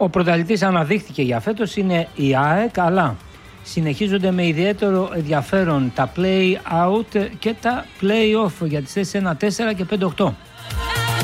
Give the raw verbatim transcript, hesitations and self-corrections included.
Ο πρωταθλητής αναδείχθηκε για φέτος είναι η ΑΕΚ, αλλά συνεχίζονται με ιδιαίτερο ενδιαφέρον τα play-out και τα play-off για τις θέσεις ένα τέσσερα και πέντε οκτώ.